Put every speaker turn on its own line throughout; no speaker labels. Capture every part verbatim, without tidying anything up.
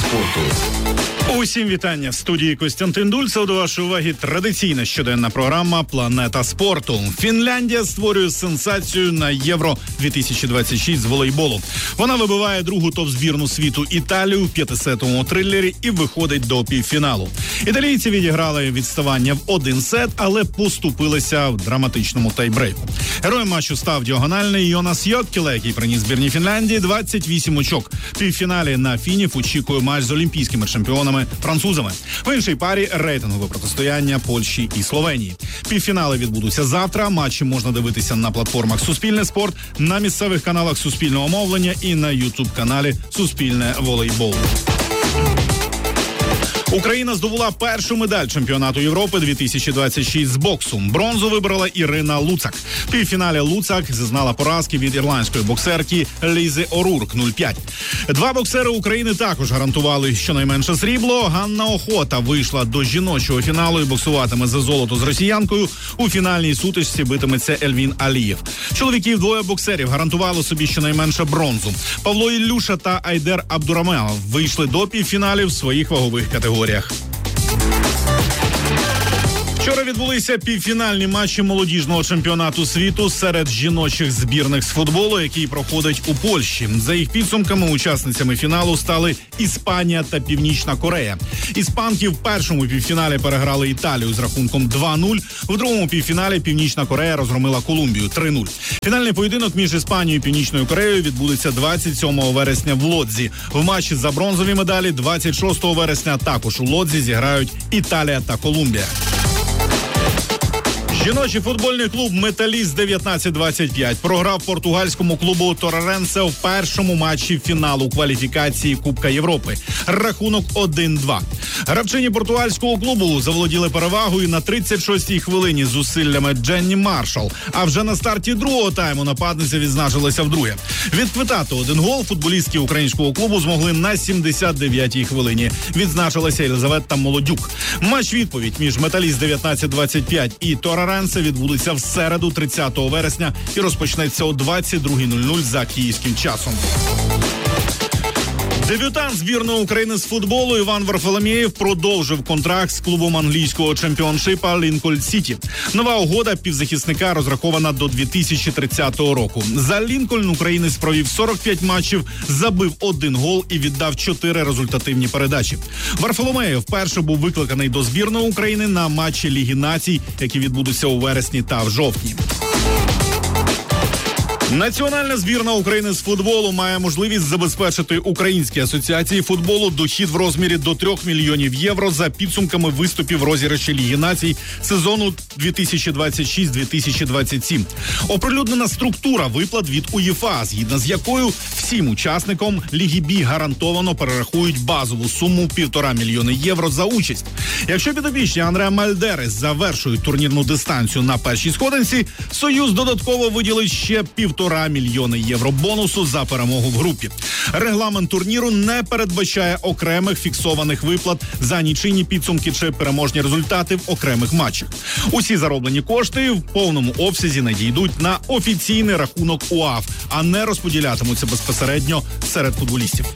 спорту.
Усім вітання. В студії Костянтин Дульцев. До вашої уваги традиційна щоденна програма «Планета спорту». Фінляндія створює сенсацію на Євро дві тисячі двадцять шість з волейболу. Вона вибиває другу топ-збірну світу Італію в п'ятисетовому трилері і виходить до півфіналу. Італійці відіграли відставання в один сет, але поступилися в драматичному тайбрейку. Героєм матчу став діагональний Йонас Йоккіле, який приніс збірній Фінляндії двадцять вісім очок. В півфіналі на Фінів очікує матч з олімпійськими чемпіонами французами. В іншій парі рейтингове протистояння Польщі і Словенії. Півфінали відбудуться завтра. Матчі можна дивитися на платформах «Суспільне спорт», на місцевих каналах Суспільного мовлення і на ютуб-каналі «Суспільне волейбол». Україна здобула першу медаль чемпіонату Європи дві тисячі двадцять шість з боксу. Бронзу вибрала Ірина Луцак. В півфіналі Луцак зазнала поразки від ірландської боксерки Лізи Орурк нуль п'ять. Два боксери України також гарантували щонайменше срібло. Ганна Охота вийшла до жіночого фіналу і боксуватиме за золото з росіянкою. У фінальній сутичці битиметься Ельвін Алієв. Чоловіків двоє боксерів гарантували собі щонайменше бронзу. Павло Іллюша та Айдер Абдурамеов вийшли до півфіналів в своїх вагових категоріях. Вчора відбулися півфінальні матчі молодіжного чемпіонату світу серед жіночих збірних з футболу, який проходить у Польщі. За їх підсумками учасницями фіналу стали Іспанія та Північна Корея. Іспанки в першому півфіналі переграли Італію з рахунком два нуль. В другому півфіналі Північна Корея розгромила Колумбію три нуль. Фінальний поєдинок між Іспанією і Північною Кореєю відбудеться двадцять сьомого вересня в Лодзі. В матчі за бронзові медалі двадцять шостого вересня також у Лодзі зіграють Італія та Колумбія. Жіночий футбольний клуб «Металіст» дев'ятнадцять двадцять п'ять програв португальському клубу «Торренсе» в першому матчі фіналу кваліфікації Кубка Європи. Рахунок один два. Гравчині португальського клубу заволоділи перевагою на тридцять шостій хвилині зусиллями Дженні Маршал. А вже на старті другого тайму нападниця відзначилася вдруге. Відквитати один гол футболістки українського клубу змогли на сімдесят дев'ятій хвилині. Відзначилася Єлизавета Молодюк. Матч-відповідь між «Металіст» дев'ятнадцять двадцять п'ять і «Торренсе» відбудеться в середу тридцятого вересня і розпочнеться о двадцять другій нуль нуль за київським часом. Дебютант збірної України з футболу Іван Варфоломєєв продовжив контракт з клубом англійського чемпіоншипа Лінкольн Сіті. Нова угода півзахисника розрахована до дві тисячі тридцятого року. За Лінкольн українець провів сорок п'ять матчів, забив один гол і віддав чотири результативні передачі. Варфоломєєв вперше був викликаний до збірної України на матчі Ліги націй, які відбудуться у вересні та в жовтні. Національна збірна України з футболу має можливість забезпечити Українській асоціації футболу дохід в розмірі до трьох мільйонів євро за підсумками виступів розіграші Ліги націй сезону дві тисячі двадцять шість - дві тисячі двадцять сім. Оприлюднена структура виплат від УЄФА, згідно з якою всім учасникам Ліги Бі гарантовано перерахують базову суму півтора мільйони євро за участь. Якщо підопічні Андреа Мальдерес завершують турнірну дистанцію на першій сходинці, Союз додатково виділить ще півтора мільйони євро бонусу за перемогу в групі. Регламент турніру не передбачає окремих фіксованих виплат за нічийні підсумки чи переможні результати в окремих матчах. Усі зароблені кошти в повному обсязі надійдуть на офіційний рахунок УАФ, а не розподілятимуться безпосередньо серед футболістів.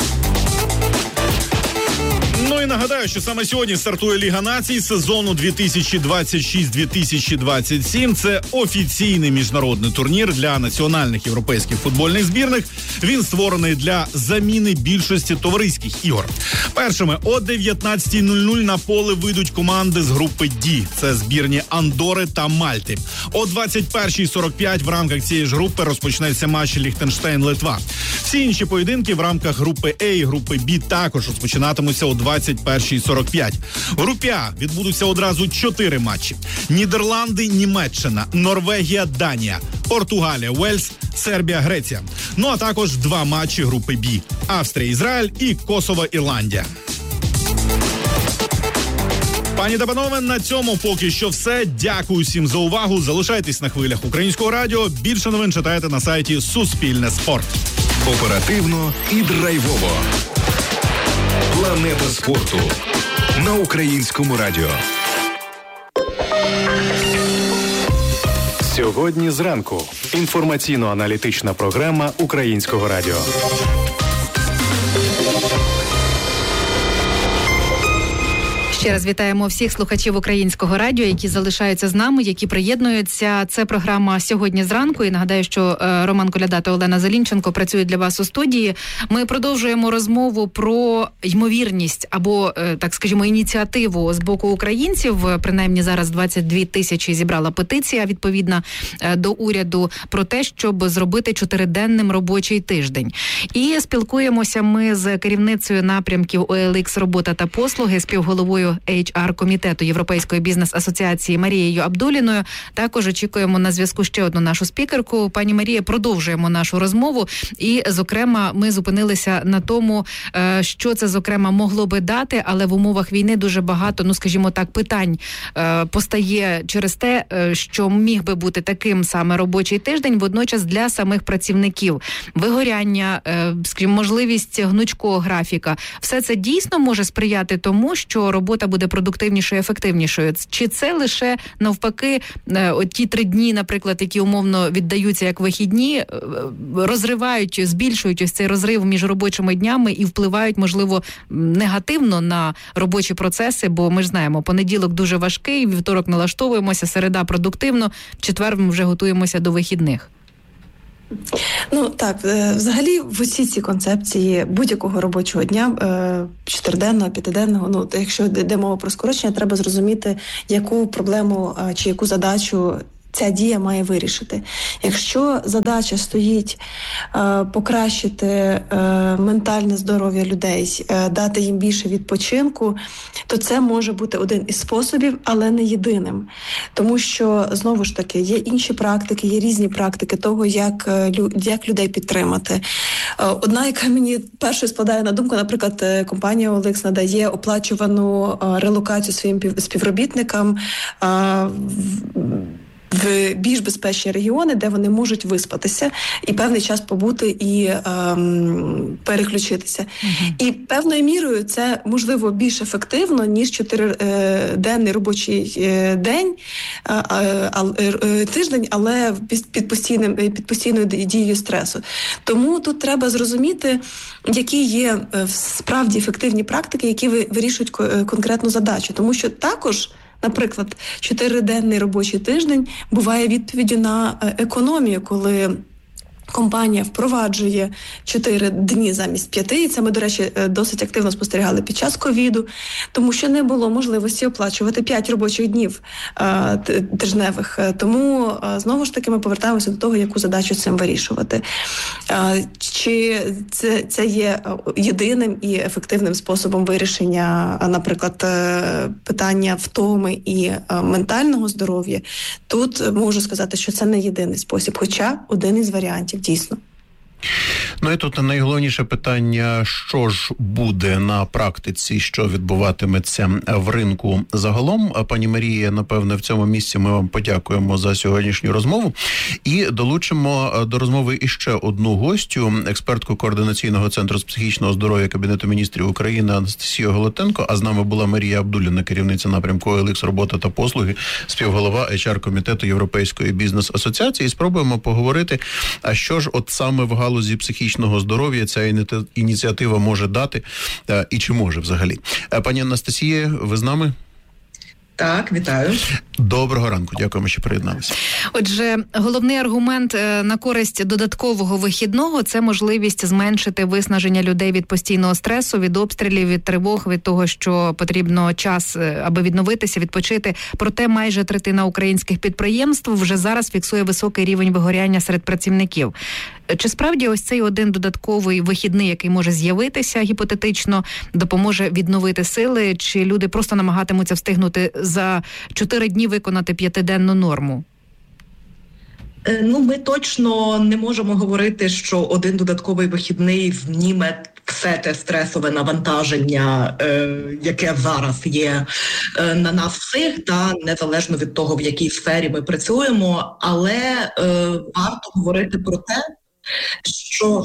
Ну і нагадаю, що саме сьогодні стартує Ліга націй сезону дві тисячі двадцять шість - дві тисячі двадцять сім. Це офіційний міжнародний турнір для національних європейських футбольних збірних. Він створений для заміни більшості товариських ігор. Першими о дев'ятнадцятій нуль нуль на поле вийдуть команди з групи Ді. Це збірні Андори та Мальти. О двадцять першій сорок п'ять в рамках цієї ж групи розпочнеться матч Ліхтенштейн-Литва. Всі інші поєдинки в рамках групи Е і групи Бі також розпочинатимуться о двадцять першій сорок п'ять. В групі А відбудуться одразу чотири матчі. Нідерланди, Німеччина, Норвегія, Данія, Португалія, Уельс, Сербія, Греція. Ну а також два матчі групи Бі. Австрія, Ізраїль і Косово, Ірландія. Пані та панове, на цьому поки що все. Дякую всім за увагу. Залишайтесь на хвилях Українського радіо. Більше новин читайте на сайті Суспільне спорт.
Оперативно і драйвово. Планета спорту на Українському радіо.
Сьогодні зранку. Інформаційно-аналітична програма Українського радіо.
Ще раз вітаємо всіх слухачів Українського радіо, які залишаються з нами, які приєднуються. Це програма «Сьогодні зранку». І нагадаю, що Роман Коляда та Олена Залінченко працюють для вас у студії. Ми продовжуємо розмову про ймовірність або, так скажімо, ініціативу з боку українців. Принаймні зараз двадцять дві тисячі зібрала петиція відповідна до уряду про те, щоб зробити чотириденним робочий тиждень. І спілкуємося ми з керівницею напрямків о ел ікс «Робота та послуги», співголовою ейч ар-комітету Європейської бізнес-асоціації Марією Абдуліною. Також очікуємо на зв'язку ще одну нашу спікерку. Пані Марія, продовжуємо нашу розмову. І, зокрема, ми зупинилися на тому, що це, зокрема, могло би дати, але в умовах війни дуже багато, ну, скажімо так, питань постає через те, що міг би бути таким саме робочий тиждень, водночас для самих працівників. Вигоряння, скажімо, можливість гнучкого графіка. Все це дійсно може сприяти тому, що робота буде продуктивнішою, ефективнішою? Чи це лише, навпаки, от ті три дні, наприклад, які умовно віддаються як вихідні, розривають, збільшують ось цей розрив між робочими днями і впливають, можливо, негативно на робочі процеси, бо ми ж знаємо, понеділок дуже важкий, вівторок налаштовуємося, середа продуктивно, в четвер ми вже готуємося до вихідних.
Ну так, взагалі в усі ці концепції будь-якого робочого дня, чотириденного, п'ятиденного, ну якщо йде мова про скорочення, треба зрозуміти, яку проблему чи яку задачу ця дія має вирішити. Якщо задача стоїть е, покращити е, ментальне здоров'я людей, е, дати їм більше відпочинку, то це може бути один із способів, але не єдиним. Тому що, знову ж таки, є інші практики, є різні практики того, як, як людей підтримати. Е, одна, яка мені першою спадає на думку, наприклад, компанія о ел ікс надає оплачувану е, релокацію своїм співробітникам е, в більш безпечні регіони, де вони можуть виспатися і певний час побути і ем, переключитися. Uh-huh. І певною мірою це, можливо, більш ефективно, ніж чотириденний робочий е, день, е, е, тиждень, але під, постійним, під постійною дією стресу. Тому тут треба зрозуміти, які є справді ефективні практики, які вирішують конкретну задачу. Тому що також, наприклад, чотириденний робочий тиждень буває відповіддю на економію, коли компанія впроваджує чотири дні замість п'яти. І це ми, до речі, досить активно спостерігали під час ковіду, тому що не було можливості оплачувати п'ять робочих днів а, тижневих. Тому, а, знову ж таки, ми повертаємося до того, яку задачу цим вирішувати. А, чи це, це є єдиним і ефективним способом вирішення, наприклад, питання втоми і ментального здоров'я? Тут можу сказати, що це не єдиний спосіб, хоча один із варіантів. Дійсно.
Ну і тут найголовніше питання, що ж буде на практиці, що відбуватиметься в ринку загалом. Пані Марія, напевне, в цьому місці ми вам подякуємо за сьогоднішню розмову і долучимо до розмови іще одну гостю, експертку Координаційного центру з психічного здоров'я Кабінету міністрів України Анастасію Голотенко, а з нами була Марія Абдуліна, керівниця напрямку о ел ікс «Робота та послуги», співголова ейч ар-комітету Європейської бізнес-асоціації. І спробуємо поговорити, а що ж от саме в галузі психічного здоров'я ця ініціатива може дати і чи може взагалі. Пані Анастасія, ви з нами?
Так, вітаю.
Доброго ранку, дякуємо, що приєдналися.
Отже, головний аргумент на користь додаткового вихідного – це можливість зменшити виснаження людей від постійного стресу, від обстрілів, від тривог, від того, що потрібно час, аби відновитися, відпочити. Проте майже третина українських підприємств вже зараз фіксує високий рівень вигоряння серед працівників. Чи справді ось цей один додатковий вихідний, який може з'явитися гіпотетично, допоможе відновити сили, чи люди просто намагатимуться встигнути за чотири дні виконати п'ятиденну норму?
Ну, ми точно не можемо говорити, що один додатковий вихідний зніме все те стресове навантаження, е, яке зараз є е, на нас всіх, та незалежно від того, в якій сфері ми працюємо, але е, варто говорити про те, що,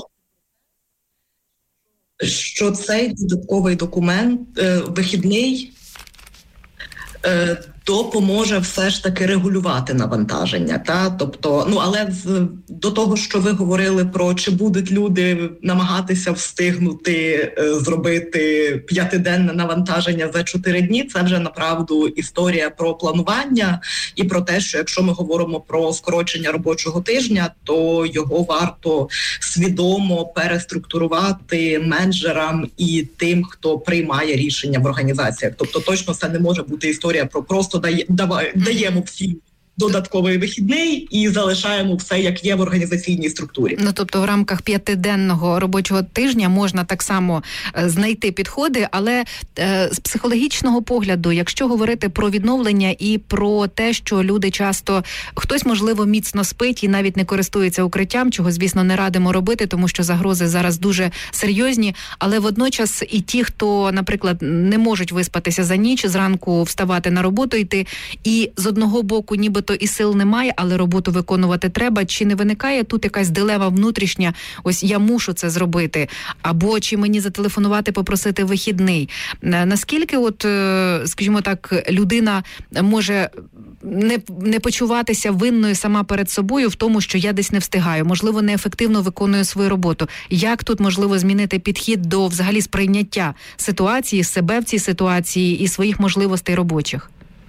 що цей додатковий документ, е, вихідний, е, допоможе все ж таки регулювати навантаження. Та? Тобто, ну, але з, до того, що ви говорили про чи будуть люди намагатися встигнути е, зробити п'ятиденне навантаження за чотири дні, це вже направду історія про планування і про те, що якщо ми говоримо про скорочення робочого тижня, то його варто свідомо переструктурувати менеджерам і тим, хто приймає рішення в організаціях. Тобто точно це не може бути історія про просто дає, давай, даємо всім додатковий вихідний і залишаємо все, як є в організаційній структурі.
Ну, тобто в рамках п'ятиденного робочого тижня можна так само е, знайти підходи, але е, з психологічного погляду, якщо говорити про відновлення і про те, що люди часто, хтось, можливо, міцно спить і навіть не користується укриттям, чого, звісно, не радимо робити, тому що загрози зараз дуже серйозні, але водночас і ті, хто, наприклад, не можуть виспатися за ніч, зранку вставати на роботу йти, і з одного боку ніби то і сил немає, але роботу виконувати треба. Чи не виникає тут якась дилема внутрішня, ось я мушу це зробити, або чи мені зателефонувати, попросити вихідний? Наскільки от, скажімо так, людина може не, не почуватися винною сама перед собою в тому, що я десь не встигаю, можливо, неефективно виконую свою роботу? Як тут можливо змінити підхід до взагалі сприйняття ситуації, себе в цій ситуації і своїх можливостей робочих?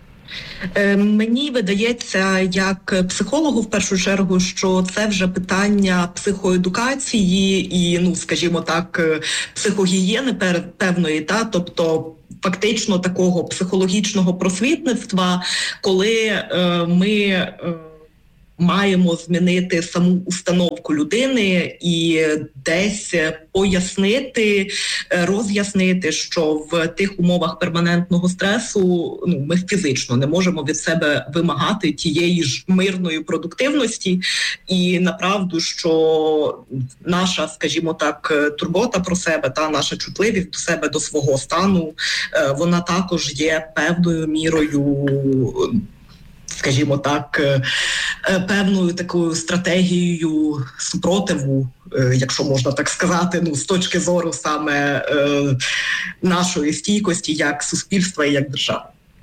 Мені видається, як психологу, в першу чергу, що це вже питання психоедукації і, ну, скажімо так, психогігієни певної, та, тобто фактично такого психологічного просвітництва, коли е, ми е, маємо змінити саму установку людини і десь пояснити, роз'яснити, що в тих умовах перманентного стресу, ну, ми фізично не можемо від себе вимагати тієї ж мирної продуктивності. І направду, що наша, скажімо так, турбота про себе та наша чутливість до себе, до свого стану, вона також є певною мірою, скажімо так, певною такою стратегією супротиву, якщо можна так сказати, ну, з точки зору саме е, нашої стійкості як суспільства і як держави.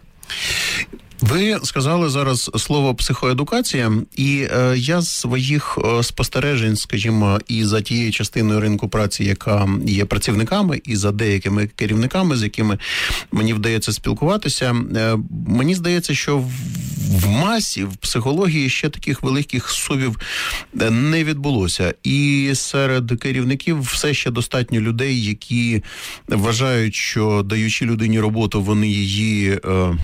Ви сказали зараз слово психоедукація, і е, я з своїх е, спостережень, скажімо, і за тією частиною ринку праці, яка є працівниками, і за деякими керівниками, з якими мені вдається спілкуватися, е, мені здається, що в, в масі, в психології ще таких великих сувів не відбулося. І серед керівників все ще достатньо людей, які вважають, що даючи людині роботу, вони її Е,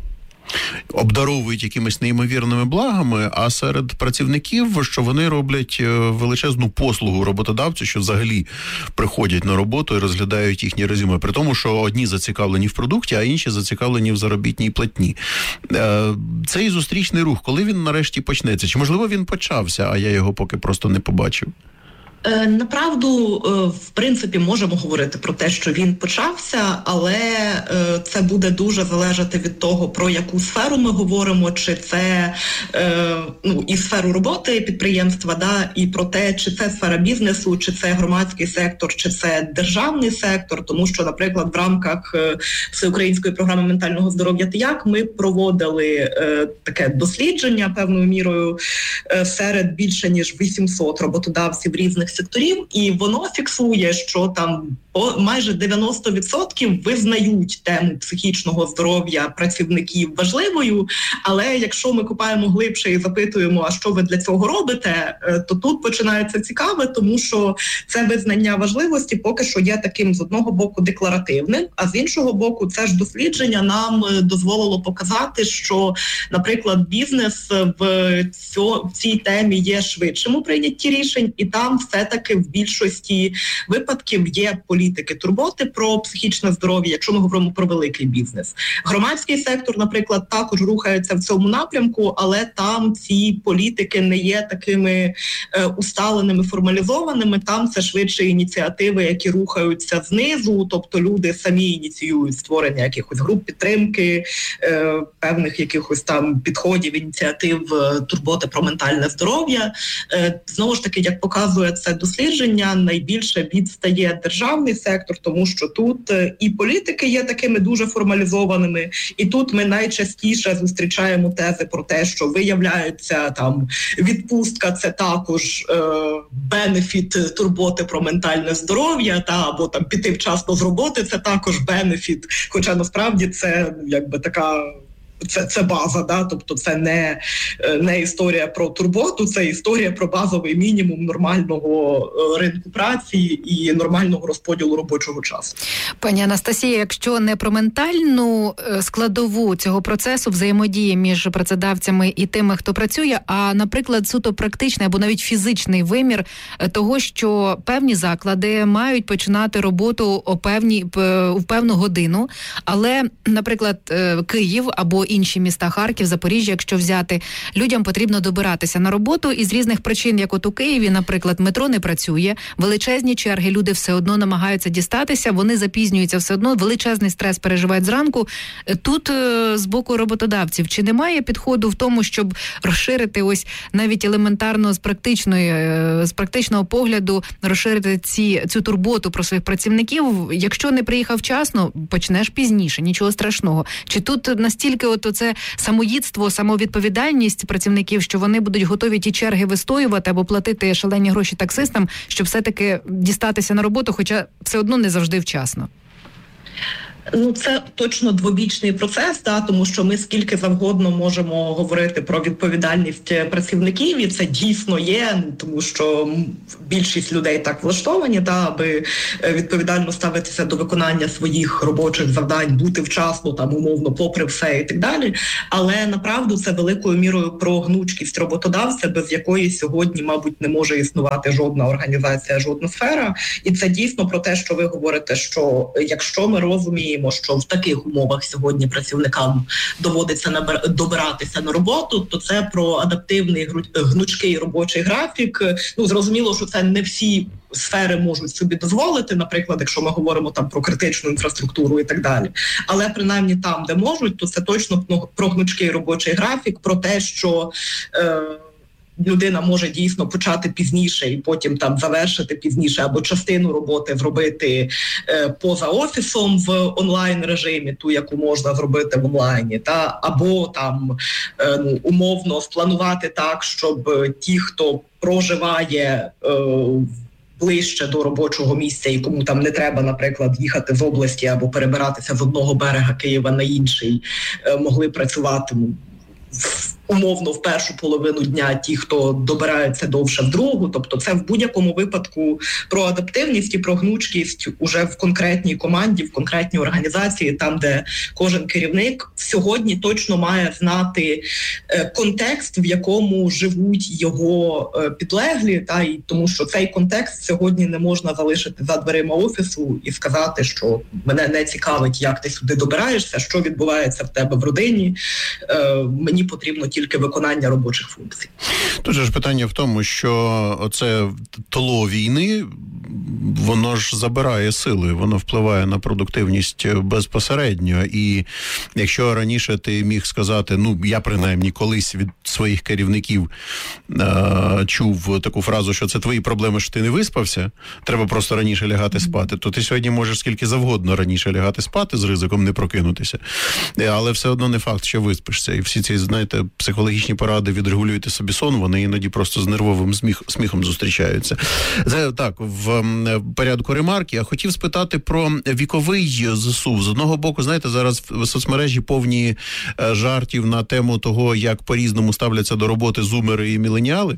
обдаровують якимись неймовірними благами, а серед працівників, що вони роблять величезну послугу роботодавцю, що взагалі приходять на роботу і розглядають їхні резюме, при тому, що одні зацікавлені в продукті, а інші зацікавлені в заробітній платні. Цей зустрічний рух, коли він нарешті почнеться? Чи, можливо, він почався, а я його поки просто не побачив?
Направду, в принципі, можемо говорити про те, що він почався, але це буде дуже залежати від того, про яку сферу ми говоримо, чи це, ну, і сферу роботи підприємства, да, і про те, чи це сфера бізнесу, чи це громадський сектор, чи це державний сектор, тому що, наприклад, в рамках Всеукраїнської програми ментального здоров'я «ТИЯК» ми проводили таке дослідження певною мірою серед більше ніж вісімсот роботодавців різних секторів, і воно фіксує, що там майже дев'яносто відсотків визнають тему психічного здоров'я працівників важливою, але якщо ми копаємо глибше і запитуємо, а що ви для цього робите, то тут починається цікаве, тому що це визнання важливості поки що є таким, з одного боку, декларативним, а з іншого боку, це ж дослідження нам дозволило показати, що, наприклад, бізнес в цій темі є швидшим у прийнятті рішень, і там все-таки в більшості випадків є політики турботи про психічне здоров'я, якщо ми говоримо про великий бізнес. Громадський сектор, наприклад, також рухається в цьому напрямку, але там ці політики не є такими е, усталеними, формалізованими, там це швидше ініціативи, які рухаються знизу, тобто люди самі ініціюють створення якихось груп підтримки, е, певних якихось там підходів, ініціатив е, турботи про ментальне здоров'я. Е, знову ж таки, як показує все дослідження, найбільше відстає державний сектор, тому що тут і політики є такими дуже формалізованими, і тут ми найчастіше зустрічаємо тези про те, що виявляється, там відпустка – це також е, бенефіт турботи про ментальне здоров'я, та або там піти вчасно з роботи – це також бенефіт, хоча насправді це якби така Це, це база, да? Тобто це не, не історія про турботу, це історія про базовий мінімум нормального ринку праці і нормального розподілу робочого часу.
Пані Анастасія, якщо не про ментальну складову цього процесу взаємодії між працедавцями і тими, хто працює, а, наприклад, суто практичний або навіть фізичний вимір того, що певні заклади мають починати роботу о певні, в певну годину, але, наприклад, Київ або інші міста, Харків, Запоріжжя, якщо взяти, людям потрібно добиратися на роботу і з різних причин, як от у Києві, наприклад, метро не працює, величезні черги, люди все одно намагаються дістатися, вони запізнюються все одно, величезний стрес переживають зранку. Тут з боку роботодавців, чи немає підходу в тому, щоб розширити ось навіть елементарно з практичної, з практичного погляду розширити ці, цю турботу про своїх працівників? Якщо не приїхав вчасно, почнеш пізніше, нічого страшного. Чи тут настільки от це самоїдство, самовідповідальність працівників, що вони будуть готові ті черги вистоювати або платити шалені гроші таксистам, щоб все-таки дістатися на роботу, хоча все одно не завжди вчасно?
Ну, це точно двобічний процес, да, тому що ми скільки завгодно можемо говорити про відповідальність працівників, і це дійсно є, тому що більшість людей так влаштовані, да, аби відповідально ставитися до виконання своїх робочих завдань, бути вчасно, там, умовно, попри все і так далі. Але, направду, це великою мірою про гнучкість роботодавця, без якої сьогодні, мабуть, не може існувати жодна організація, жодна сфера. І це дійсно про те, що ви говорите, що якщо ми розуміємо, що в таких умовах сьогодні працівникам доводиться набир... добиратися на роботу, то це про адаптивний гнучкий робочий графік. Ну, зрозуміло, що це не всі сфери можуть собі дозволити, наприклад, якщо ми говоримо там про критичну інфраструктуру і так далі. Але принаймні там, де можуть, то це точно про гнучкий робочий графік, про те, що е... людина може дійсно почати пізніше і потім там завершити пізніше, або частину роботи зробити е, поза офісом в онлайн-режимі, ту, яку можна зробити в онлайні, та, або там е, ну, умовно спланувати так, щоб ті, хто проживає е, ближче до робочого місця і кому там не треба, наприклад, їхати з області або перебиратися з одного берега Києва на інший, е, могли працювати умовно в першу половину дня, ті, хто добирається довше в другу. Тобто це в будь-якому випадку про адаптивність і про гнучкість уже в конкретній команді, в конкретній організації, там, де кожен керівник сьогодні точно має знати е, контекст, в якому живуть його е, підлеглі, та, і тому що цей контекст сьогодні не можна залишити за дверима офісу і сказати, що мене не цікавить, як ти сюди добираєшся, що відбувається в тебе в родині, е, мені потрібно тільки виконання робочих функцій.
Тут же ж питання в тому, що оце тло війни, воно ж забирає сили, воно впливає на продуктивність безпосередньо. І якщо раніше ти міг сказати, ну, я принаймні колись від своїх керівників е- чув таку фразу, що це твої проблеми, що ти не виспався, треба просто раніше лягати спати, то ти сьогодні можеш скільки завгодно раніше лягати спати з ризиком не прокинутися. Але все одно не факт, що виспишся. І всі ці, знаєте, психологічні поради відрегулюйте собі сон, вони іноді просто з нервовим сміх, сміхом зустрічаються. Це так, в порядку ремарки. Я хотів спитати про віковий зсув. З одного боку, знаєте, зараз в соцмережі повні жартів на тему того, як по-різному ставляться до роботи зумери і міленіали.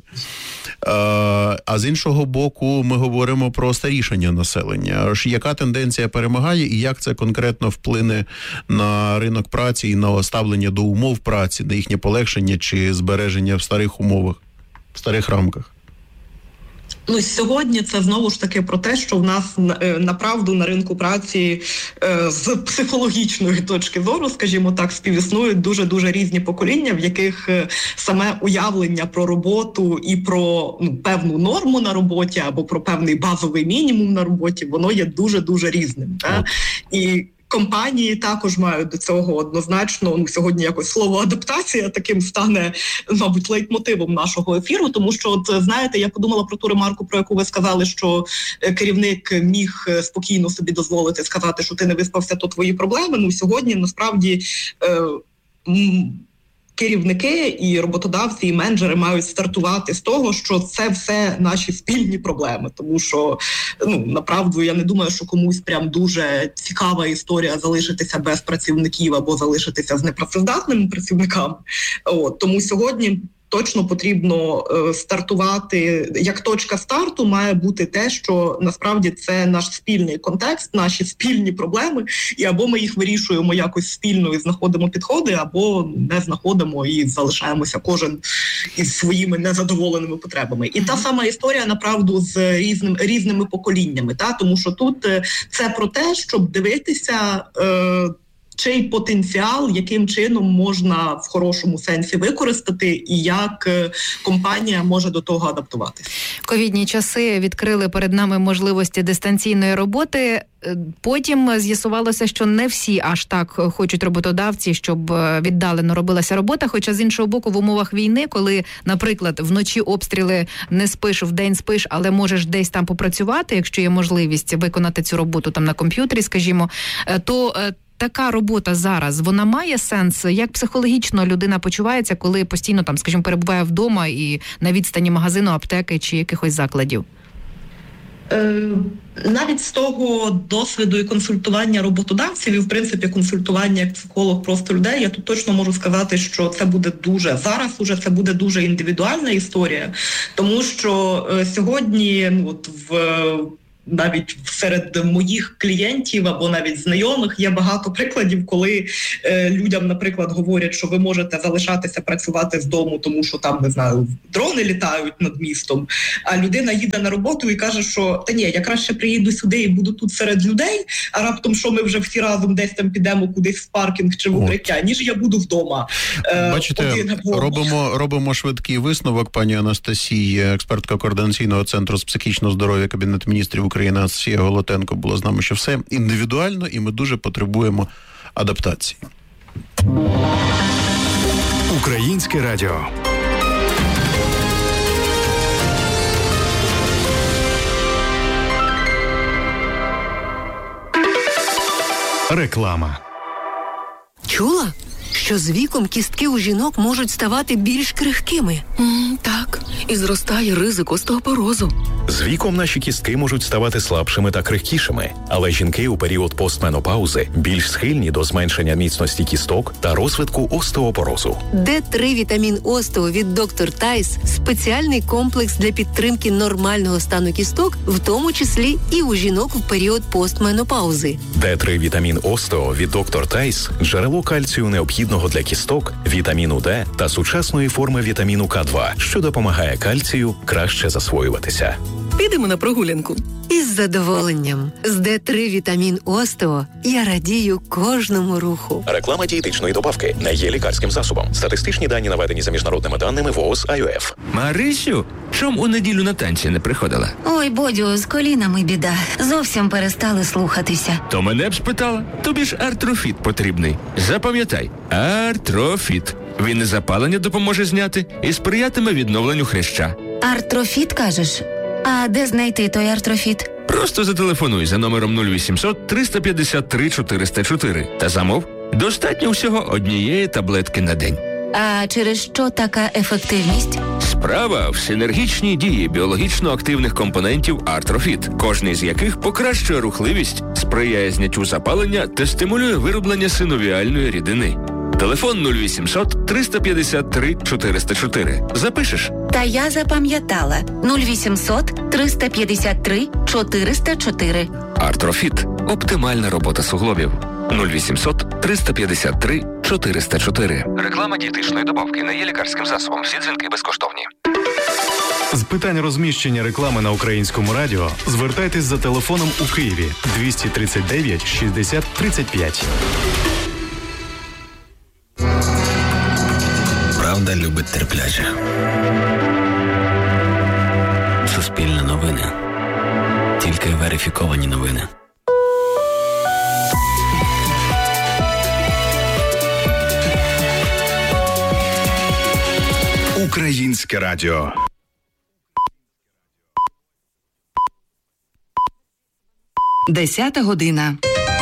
А з іншого боку, ми говоримо про старішання населення. Яка тенденція перемагає і як це конкретно вплине на ринок праці і на ставлення до умов праці, на їхнє полегшення чи збереження в старих умовах, в старих рамках?
Ну, сьогодні це знову ж таки про те, що в нас направду на ринку праці е, з психологічної точки зору, скажімо так, співіснують дуже-дуже різні покоління, в яких саме уявлення про роботу і про ну, певну норму на роботі або про певний базовий мінімум на роботі, воно є дуже-дуже різним. Та? І компанії також мають до цього однозначно, ну, сьогодні якось слово адаптація таким стане, мабуть, лейтмотивом нашого ефіру, тому що, от, знаєте, я подумала про ту ремарку, про яку ви сказали, що керівник міг спокійно собі дозволити сказати, що ти не виспався, то твої проблеми. Ну, сьогодні, насправді, е, м- керівники і роботодавці, і менеджери мають стартувати з того, що це все наші спільні проблеми. Тому що, ну, направду, я не думаю, що комусь прям дуже цікава історія залишитися без працівників або залишитися з непрацездатними працівниками. От, тому сьогодні точно потрібно е, стартувати, як точка старту має бути те, що насправді це наш спільний контекст, наші спільні проблеми, і або ми їх вирішуємо якось спільно і знаходимо підходи, або не знаходимо і залишаємося кожен із своїми незадоволеними потребами. І та сама історія, направду, з різним, різними поколіннями, та? Тому що тут е, це про те, щоб дивитися е, чий потенціал, яким чином можна в хорошому сенсі використати і як компанія може до того адаптуватися.
Ковідні часи відкрили перед нами можливості дистанційної роботи. Потім з'ясувалося, що не всі аж так хочуть роботодавці, щоб віддалено робилася робота. Хоча, з іншого боку, в умовах війни, коли, наприклад, вночі обстріли, не спиш, вдень спиш, але можеш десь там попрацювати, якщо є можливість виконати цю роботу там на комп'ютері, скажімо, то така робота зараз, вона має сенс? Як психологічно людина почувається, коли постійно там, скажімо, перебуває вдома і на відстані магазину, аптеки чи якихось закладів?
Навіть з того досвіду і консультування роботодавців, і, в принципі, консультування як психолог просто людей, я тут точно можу сказати, що це буде дуже, зараз уже це буде дуже індивідуальна історія, тому що е, сьогодні, ну, от в навіть серед моїх клієнтів або навіть знайомих є багато прикладів, коли е, людям, наприклад, говорять, що ви можете залишатися працювати з дому, тому що там, не знаю, дрони літають над містом, а людина їде на роботу і каже, що та ні, я краще приїду сюди і буду тут серед людей, а раптом, що ми вже всі разом десь там підемо кудись в паркінг чи в укриття, ніж я буду вдома. Е,
Бачите, робимо, робимо швидкий висновок, пані Анастасії, експертка Координаційного центру з психічного здоров'я Кабінету міністрів України Анастасія Голотенко була з нами, що все індивідуально, і ми дуже потребуємо адаптації.
Українське радіо. Реклама.
Чула, що з віком кістки у жінок можуть ставати більш крихкими?
Mm, так, і зростає ризик остеопорозу.
З віком наші кістки можуть ставати слабшими та крихкішими, але жінки у період постменопаузи більш схильні до зменшення міцності кісток та розвитку остеопорозу.
Д три вітамін Остео від доктор Тайс – спеціальний комплекс для підтримки нормального стану кісток, в тому числі і у жінок в період постменопаузи.
Д три вітамін Остео від доктор Тайс – джерело кальцію необхідного для кісток, вітаміну Д та сучасної форми вітаміну К два, що допомагає кальцію краще засвоюватися.
Підемо на прогулянку.
Із задоволенням. З Д три вітамін Остео я радію кожному руху.
Реклама дієтичної добавки не є лікарським засобом. Статистичні дані наведені за міжнародними даними ВООЗ ай о еф.
Марисю, чом у неділю на танці не приходила?
Ой, Бодю, з колінами біда. Зовсім перестали слухатися.
То мене б спитала. Тобі ж Артрофіт потрібний. Запам'ятай, Артрофіт. Він і запалення допоможе зняти, і сприятиме відновленню хряща.
Артрофіт, кажеш? А де знайти той Артрофіт?
Просто зателефонуй за номером нуль вісімсот триста п'ятдесят три чотириста чотири та замов. Достатньо всього однієї таблетки на день.
А через що така ефективність?
Справа в синергічній дії біологічно активних компонентів Артрофіт, кожний з яких покращує рухливість, сприяє зняттю запалення та стимулює вироблення синовіальної рідини. Телефон нуль вісімсот триста п'ятдесят три чотириста чотири. Запишеш?
Та я запам'ятала. нуль вісімсот триста п'ятдесят три чотириста чотири.
Артрофіт. Оптимальна робота суглобів. нуль вісімсот триста п'ятдесят три чотириста чотири. Реклама дієтичної добавки не є лікарським засобом. Всі дзвінки безкоштовні.
З питань розміщення реклами на Українському радіо звертайтесь за телефоном у Києві двісті тридцять дев'ять шістдесят тридцять п'ять.
Правда любить терпляче. Суспільне новини. Тільки верифіковані новини.
Українське радіо.
Десята година.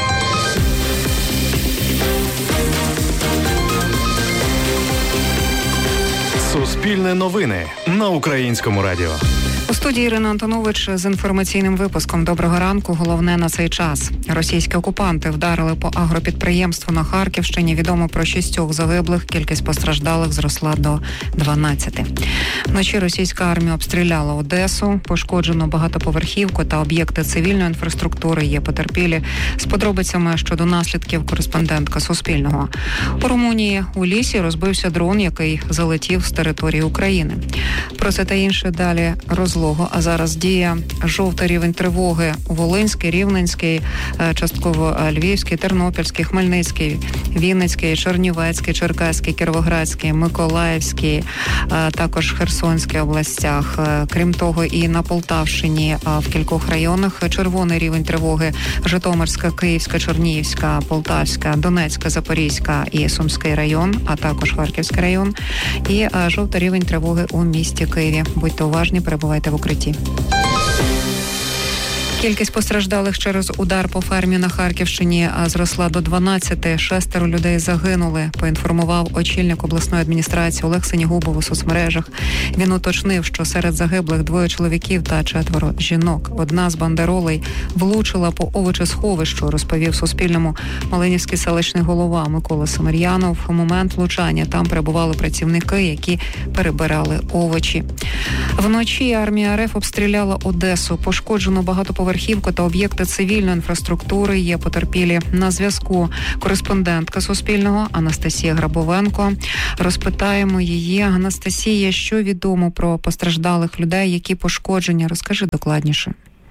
Суспільне новини на Українському радіо.
У студії Ірина Антонович з інформаційним випуском. Доброго ранку. Головне на цей час. Російські окупанти вдарили по агропідприємству на Харківщині. Відомо про шістьох загиблих. Кількість постраждалих зросла до дванадцяти. Вночі російська армія обстріляла Одесу. Пошкоджено багатоповерхівку та об'єкти цивільної інфраструктури. Є потерпілі. З подробицями щодо наслідків кореспондентка Суспільного. У Румунії у лісі розбився дрон, який залетів з території України. Про це та інше далі розлого. А зараз діє жовтий рівень тривоги у Волинській, Рівненській, частково Львівській, Тернопільській, Хмельницькій, Вінницькій, Чернівецькій, Черкаській, Кіровоградській, Миколаївській, також Херсонській областях. Крім того, і на Полтавщині в кількох районах червоний рівень тривоги: Житомирська, Київська, Чернігівська, Полтавська, Донецька, Запорізька і Сумський район, а також Харківський район. І жовтий рівень тривоги у місті Києві. Будьте уважні, перебувайте в укритті. Кількість постраждалих через удар по фермі на Харківщині зросла до дванадцяти. Шестеро людей загинули, поінформував очільник обласної адміністрації Олег Синігубов у соцмережах. Він уточнив, що серед загиблих двоє чоловіків та четверо жінок. Одна з бандеролей влучила по овочесховищу, розповів Суспільному Малинівський селищний голова Микола Семер'янов. У момент влучання там перебували працівники, які перебирали овочі. Вночі армія РФ обстріляла Одесу. Пошкоджено багатоповерхівку та об'єкти цивільної інфраструктури. Є потерпілі. На зв'язку кореспондентка Суспільного Анастасія Грабовенко. Розпитаємо її. Анастасія, що відомо про постраждалих людей, які пошкодження? Розкажи докладніше.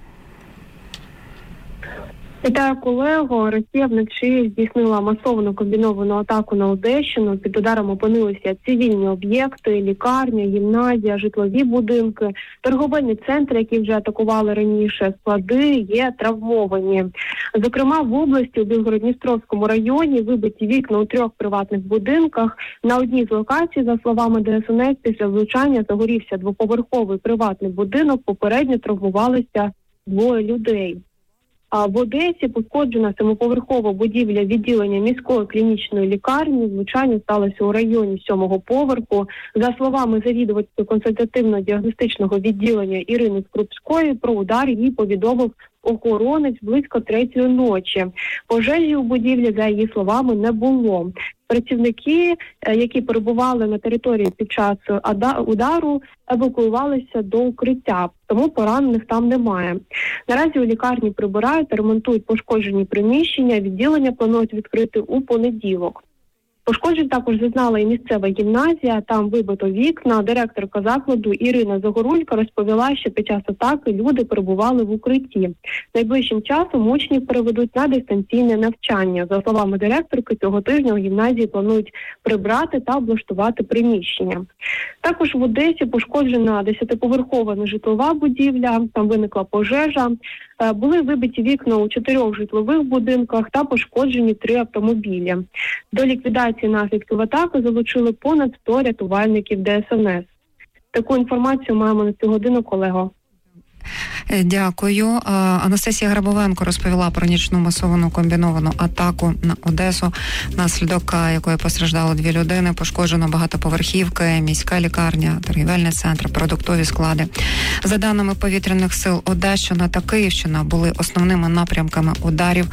Вітаю, колего. Росія вночі здійснила масовану комбіновану атаку на Одещину. Під ударом опинилися цивільні об'єкти, лікарня, гімназія, житлові будинки, торговельні центри, які вже атакували раніше, склади, є травмовані. Зокрема, в області у Білгород-Дністровському районі вибиті вікна у трьох приватних будинках. На одній з локацій, за словами ДСНС, після влучання загорівся двоповерховий приватний будинок, попередньо травмувалися двоє людей. А в Одесі пошкоджена семиповерхова будівля відділення міської клінічної лікарні. Влучання сталося у районі сьомого поверху. За словами завідувачки консультативно-діагностичного відділення Ірини Скрупської, про удар їй повідомив охоронець близько третьої ночі. Пожежі у будівлі, за її словами, не було. Працівники, які перебували на території під час удару, евакуювалися до укриття, тому поранених там немає. Наразі у лікарні прибирають та ремонтують пошкоджені приміщення, відділення планують відкрити у понеділок. Пошкоджень також зазнала і місцева гімназія, там вибито вікна. Директорка закладу Ірина Загорулька розповіла, що під час атаки люди перебували в укритті. Найближчим часом учнів переведуть на дистанційне навчання. За словами директорки, цього тижня у гімназії планують прибрати та облаштувати приміщення. Також в Одесі пошкоджена десятиповерхова нежитлова будівля, там виникла пожежа. Були вибиті вікна у чотирьох житлових будинках та пошкоджені три автомобілі. До ліквідації наслідків атаки залучили понад сто рятувальників ДСНС. Таку інформацію маємо на цю годину, колего.
Дякую. Анастасія Грабовенко розповіла про нічну масовану комбіновану атаку на Одесу, внаслідок якої постраждали дві людини, пошкоджено багатоповерхівки, міська лікарня, торгівельний центр, продуктові склади. За даними повітряних сил, Одещина та Київщина були основними напрямками ударів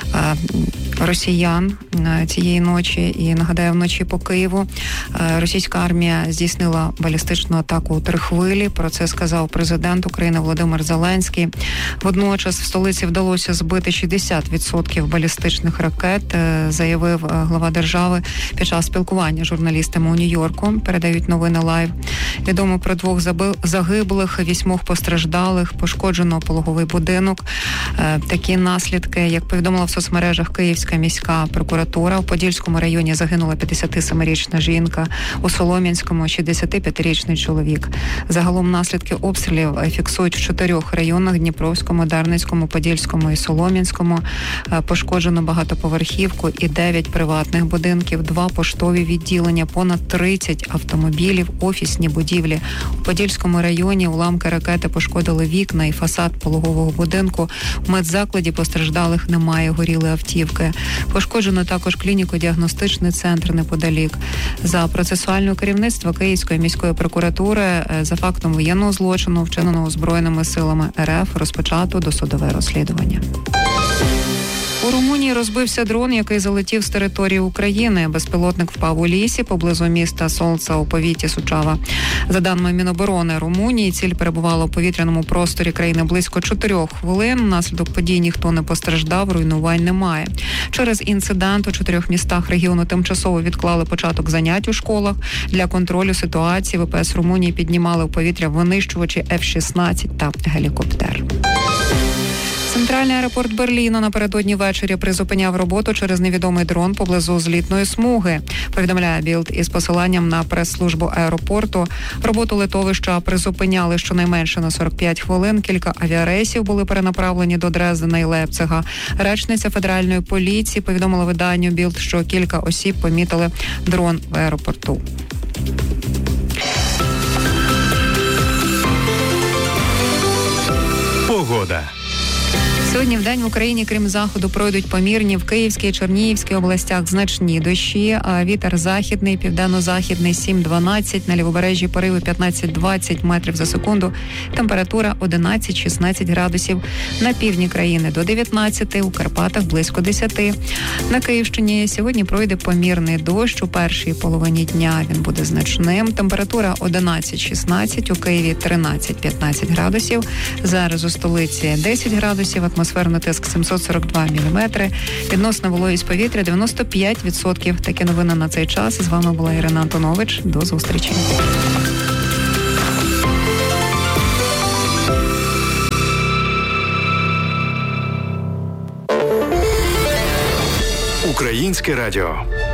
росіян цієї ночі. І, нагадаю, вночі по Києву російська армія здійснила балістичну атаку у три хвилі. Про це сказав президент України Володимир Зеленський. Водночас в столиці вдалося збити шістдесят відсотків балістичних ракет, заявив глава держави під час спілкування з журналістами у Нью-Йорку. Передають новини Лайв. Відомо про двох загиблих, вісьмох постраждалих, пошкоджено пологовий будинок. Такі наслідки, як повідомила в соцмережах Київська міська прокуратура, у Подільському районі загинула п'ятдесятисемирічна жінка, у Солом'янському шістдесятип'ятирічний чоловік. Загалом наслідки обстрілів фіксують в
чотирьох районах: Дніпровському, Дарницькому, Подільському і Солом'янському. Пошкоджено багатоповерхівку і дев'ять приватних будинків, два поштові відділення, понад тридцять автомобілів, офісні будівлі. У Подільському районі уламки ракети пошкодили вікна і фасад пологового будинку. У медзакладі постраждалих немає, горіли автівки. Пошкоджено також клініко-діагностичний центр неподалік. За процесуальне керівництво Київської міської прокуратури за фактом воєнного злочину, вчиненого Збройними силами РФ, розпочато досудове розслідування. У Румунії розбився дрон, який залетів з території України. Безпілотник впав у лісі поблизу міста Солца у повіті Сучава. За даними Міноборони Румунії, ціль перебувала у повітряному просторі країни близько чотирьох хвилин. Внаслідок подій ніхто не постраждав, руйнувань немає. Через інцидент у чотирьох містах регіону тимчасово відклали початок занять у школах. Для контролю ситуації ВПС Румунії піднімали у повітря винищувачі еф шістнадцять та гелікоптер. Центральний аеропорт Берліна напередодні ввечері призупиняв роботу через невідомий дрон поблизу злітної смуги. Повідомляє Білд із посиланням на прес-службу аеропорту. Роботу литовища призупиняли щонайменше на сорок п'ять хвилин. Кілька авіарейсів були перенаправлені до Дрездена і Лейпцига. Речниця федеральної поліції повідомила виданню Білд, що кілька осіб помітили дрон в аеропорту.
Погода.
Сьогодні в день в Україні, крім заходу, пройдуть помірні в Київській, Чернігівській областях значні дощі, а вітер західний, південно-західний сім-дванадцять, на лівобережжі пориви п'ятнадцять-двадцять метрів за секунду, температура одинадцять-шістнадцять градусів, на півдні країни до дев'ятнадцяти, у Карпатах близько десяти. На Київщині сьогодні пройде помірний дощ, у першій половині дня він буде значним, температура одинадцять-шістнадцять, у Києві тринадцять-п'ятнадцять градусів, зараз у столиці десять градусів, атмосферний тиск сімсот сорок два міліметри, відносна вологість повітря дев'яносто п'ять відсотків. Такі новини на цей час. З вами була Ірина Антонович. До зустрічі.
Українське радіо.